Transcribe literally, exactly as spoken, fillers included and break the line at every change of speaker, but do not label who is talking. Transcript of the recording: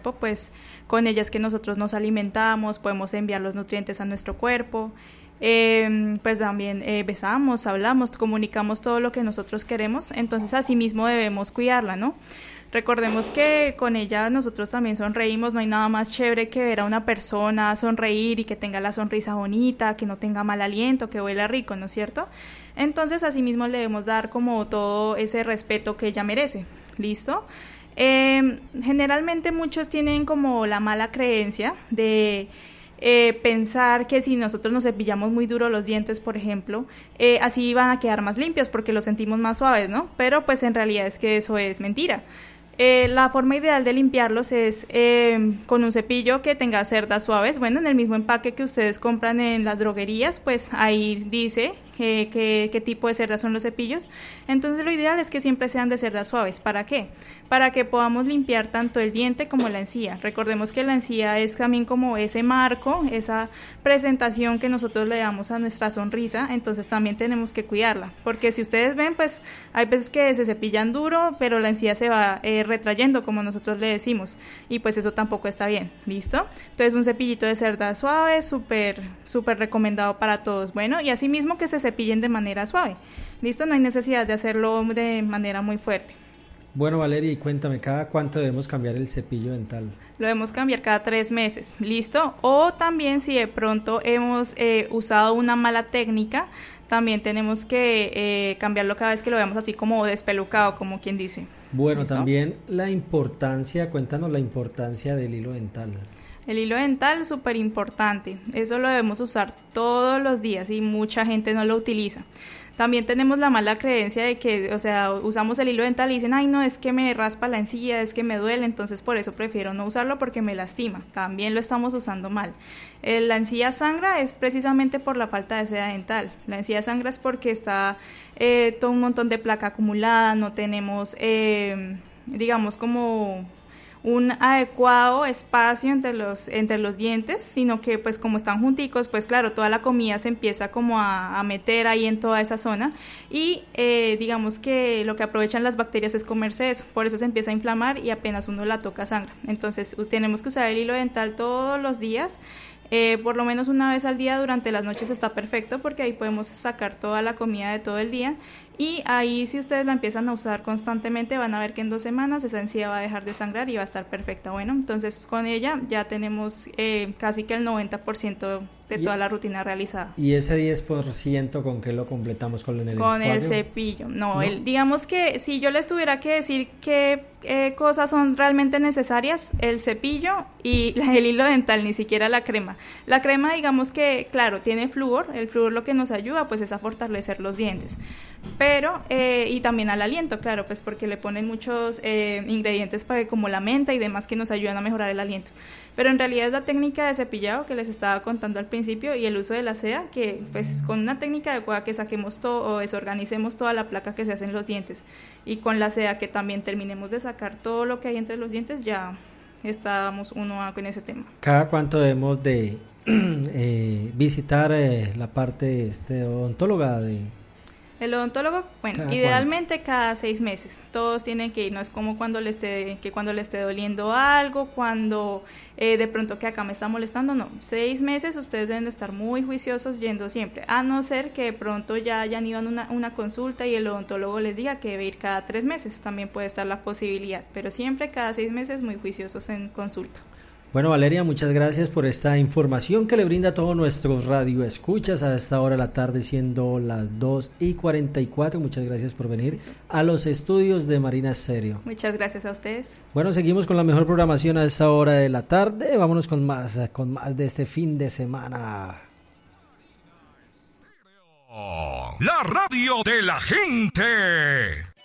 cuerpo, pues con ellas que nosotros nos alimentamos, podemos enviar los nutrientes a nuestro cuerpo. Eh, pues también eh, besamos, hablamos, comunicamos todo lo que nosotros queremos, entonces así mismo debemos cuidarla, ¿no? Recordemos que con ella nosotros también sonreímos, no hay nada más chévere que ver a una persona sonreír y que tenga la sonrisa bonita, que no tenga mal aliento, que huela rico, ¿no es cierto? Entonces así mismo le debemos dar como todo ese respeto que ella merece, ¿listo? Eh, generalmente muchos tienen como la mala creencia de Eh, pensar que si nosotros nos cepillamos muy duro los dientes, por ejemplo, eh, así van a quedar más limpios porque los sentimos más suaves, ¿no? Pero pues en realidad es que eso es mentira. Eh, la forma ideal de limpiarlos es eh, con un cepillo que tenga cerdas suaves. Bueno, en el mismo empaque que ustedes compran en las droguerías, pues ahí dice qué que, que tipo de cerdas son los cepillos. Entonces lo ideal es que siempre sean de cerdas suaves. ¿Para qué? Para que podamos limpiar tanto el diente como la encía. Recordemos que la encía es también como ese marco, esa presentación que nosotros le damos a nuestra sonrisa, entonces también tenemos que cuidarla, porque si ustedes ven, pues hay veces que se cepillan duro, pero la encía se va eh, retrayendo, como nosotros le decimos, y pues eso tampoco está bien, ¿listo? Entonces un cepillito de cerdas suave, súper, súper recomendado para todos. Bueno, y así mismo que se cepillen de manera suave, ¿listo? No hay necesidad de hacerlo de manera muy fuerte.
Bueno, Valeria, y cuéntame, ¿cada cuánto debemos cambiar el cepillo dental?
Lo debemos cambiar cada tres meses, ¿listo? O también si de pronto hemos eh, usado una mala técnica, también tenemos que eh, cambiarlo cada vez que lo veamos así como despelucado, como quien dice.
Bueno,
¿Listo?
También la importancia, cuéntanos la importancia del hilo dental.
El hilo dental es súper importante, eso lo debemos usar todos los días y mucha gente no lo utiliza. También tenemos la mala creencia de que, o sea, usamos el hilo dental y dicen, ay no, es que me raspa la encía, es que me duele, entonces por eso prefiero no usarlo porque me lastima. También lo estamos usando mal. Eh, la encía sangra es precisamente por la falta de seda dental. La encía sangra es porque está eh, todo un montón de placa acumulada, no tenemos, eh, digamos, como un adecuado espacio entre los entre los dientes, sino que pues como están junticos, pues claro, toda la comida se empieza como a, a meter ahí en toda esa zona y eh, digamos que lo que aprovechan las bacterias es comerse eso, por eso se empieza a inflamar y apenas uno la toca sangra. Entonces tenemos que usar el hilo dental todos los días, eh, por lo menos una vez al día. Durante las noches está perfecto porque ahí podemos sacar toda la comida de todo el día. Y ahí si ustedes la empiezan a usar constantemente van a ver que en dos semanas esa encía va a dejar de sangrar y va a estar perfecta. Bueno, entonces con ella ya tenemos eh, casi que el noventa por ciento de toda la rutina realizada.
¿Y ese diez por ciento con qué lo completamos? ¿Con el
Con
enjuague?
el cepillo. No,
¿No?
El, digamos que si yo les tuviera que decir qué eh, cosas son realmente necesarias, el cepillo y el hilo dental, ni siquiera la crema. La crema, digamos que, claro, tiene flúor. El flúor lo que nos ayuda pues es a fortalecer los dientes. Pero, eh, y también al aliento, claro, pues porque le ponen muchos eh, ingredientes para, como la menta y demás que nos ayudan a mejorar el aliento. Pero en realidad es la técnica de cepillado que les estaba contando al principio y el uso de la seda, que pues con una técnica adecuada que saquemos todo o desorganicemos toda la placa que se hace en los dientes y con la seda que también terminemos de sacar todo lo que hay entre los dientes, ya estábamos uno a con ese tema.
¿Cada cuánto debemos de eh, visitar eh, la parte este, odontóloga de...
El odontólogo, bueno,
¿Cada
idealmente
cuánto?
cada seis meses. Todos tienen que ir, no es como cuando le esté, que cuando le esté doliendo algo, cuando eh, de pronto que acá me está molestando, no. Seis meses ustedes deben de estar muy juiciosos yendo siempre, a no ser que de pronto ya hayan ido a una, una consulta y el odontólogo les diga que debe ir cada tres meses. También puede estar la posibilidad, pero siempre cada seis meses muy juiciosos en consulta.
Bueno, Valeria, muchas gracias por esta información que le brinda a todos nuestros radioescuchas a esta hora de la tarde, siendo las dos y cuarenta y cuatro. Muchas gracias por venir a los estudios de Marina Stereo.
Muchas gracias a ustedes.
Bueno, seguimos con la mejor programación a esta hora de la tarde. Vámonos con más, con más de este fin de semana.
La radio de la gente.